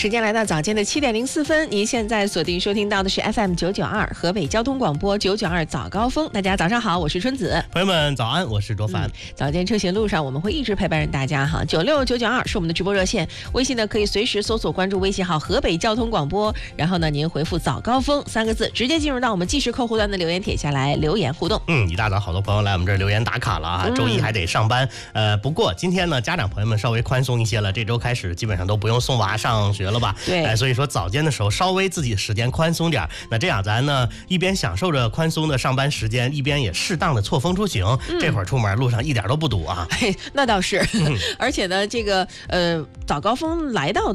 时间来到早间的7:04，您现在锁定收听到的是 FM 992河北交通广播992早高峰。大家早上好，我是春子。 朋友们早安，我是卓凡。 早间车行路上，我们会一直陪伴着大家哈。96992是我们的直播热线，微信呢可以随时搜索关注微信号河北交通广播，然后呢您回复早高峰3个字，直接进入到我们即时客户端的留言帖下来留言互动。 一大早好多朋友来我们这儿留言打卡了啊，周一还得上班。不过今天呢，家长朋友们稍微宽松一些了，这周开始基本上都不用送娃上学了吧？ 对， 所以说早间的时候稍微自己时间宽松点，那这样咱呢一边享受着宽松的上班时间，一边也适当的错峰出行。这会儿出门路上一点都不堵啊。 那倒是，而且呢，这个早高峰来到